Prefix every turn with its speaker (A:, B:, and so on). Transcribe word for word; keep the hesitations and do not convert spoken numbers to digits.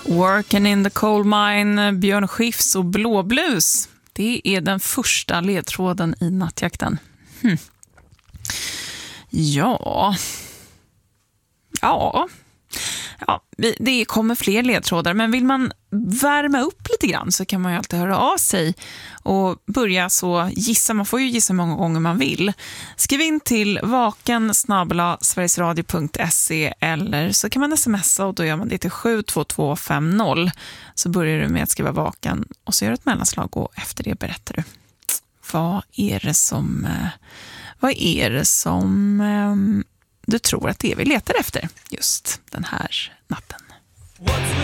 A: Working in the coal mine, Björn Skifs och Blåblus. Det är den första ledtråden i nattjakten. Hm. Ja... Ja... Ja, det kommer fler ledtrådar, men vill man värma upp lite grann så kan man ju alltid höra av sig och börja så gissa. Man får ju gissa många gånger man vill. Skriv in till vaken snabel-a sverigesradio punkt se eller så kan man smsa och då gör man det till sju två två fem noll. Så börjar du med att skriva vaken och så gör du ett mellanslag och efter det berättar du. Vad är det som... Vad är det som... Um, du tror att det är vi letar efter just den här natten.